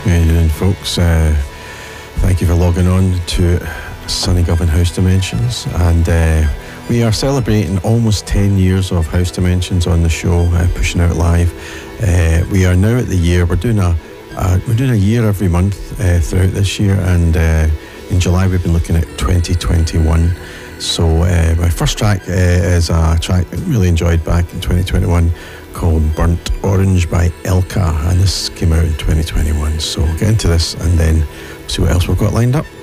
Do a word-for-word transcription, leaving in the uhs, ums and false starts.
How you doing, folks? Uh, thank you for logging on to Sunny Govan House Dimensions, and uh, we are celebrating almost ten years of House Dimensions on the show, uh, pushing out live. Uh, we are now at the year. We're doing a uh, we're doing a year every month uh, throughout this year, and uh, in July we've been looking at twenty twenty-one. So uh, my first track uh, is a track I really enjoyed back in twenty twenty-one, called Burnt Orange by Elka, and this came out in twenty twenty-one. So get into this and then see what else we've got lined up.